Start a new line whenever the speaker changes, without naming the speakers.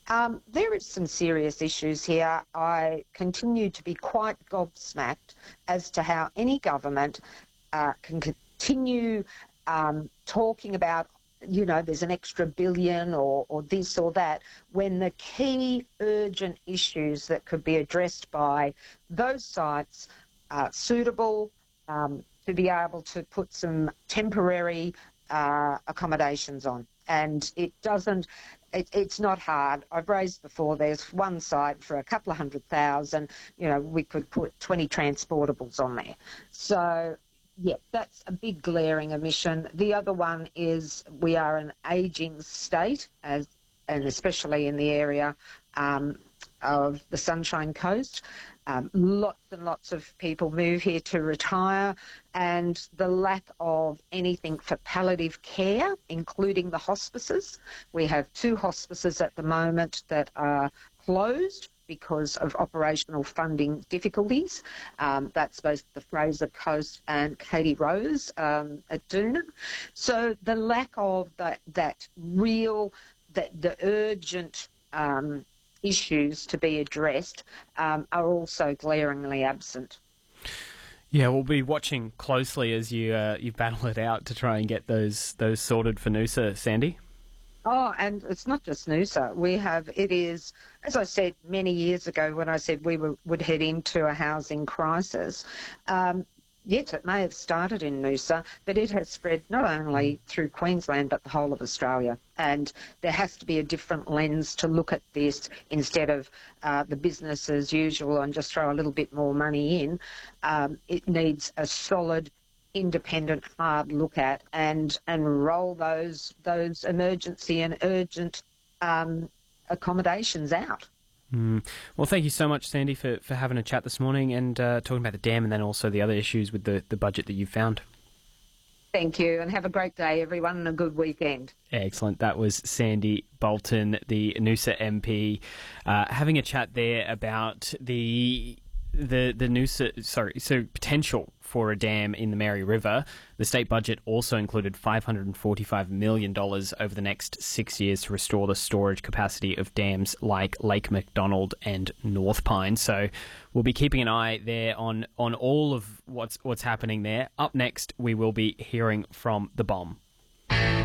There is some serious issues here. I continue to be quite gobsmacked as to how any government can continue talking about, there's an extra billion or this or that, when the key urgent issues that could be addressed by those sites are suitable to be able to put some temporary accommodations on. And it's not hard. I've raised before, there's one site for a couple of 100,000, we could put 20 transportables on there. So, yeah, that's a big glaring omission. The other one is we are an ageing state, and especially in the area of the Sunshine Coast. Lots and lots of people move here to retire, and the lack of anything for palliative care, including the hospices. We have 2 hospices at the moment that are closed because of operational funding difficulties. That's both the Fraser Coast and Katie Rose at Doona. So the lack of the urgent issues to be addressed are also glaringly absent.
Yeah, we'll be watching closely as you battle it out to try and get those sorted for Noosa, Sandy.
Oh, and it's not just Noosa. It is, as I said many years ago when I said we would head into a housing crisis, yes, it may have started in Noosa, but it has spread not only through Queensland but the whole of Australia. And there has to be a different lens to look at this instead of the business as usual and just throw a little bit more money in. It needs a solid, independent, hard look at and roll those emergency and urgent accommodations out.
Well, thank you so much, Sandy, for having a chat this morning and talking about the dam and then also the other issues with the budget that you found.
Thank you, and have a great day, everyone, and a good weekend.
Excellent. That was Sandy Bolton, the Noosa MP, having a chat there about the Noosa, potential for a dam in the Mary River. The state budget also included $545 million over the next 6 years to restore the storage capacity of dams like Lake McDonald and North Pine. So we'll be keeping an eye there on all of what's happening there. Up next, we will be hearing from the BOM.